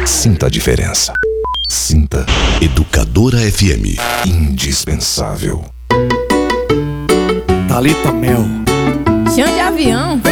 Sinta a diferença. Sinta Educadora FM. Indispensável. Thalita Mel. Chão de avião.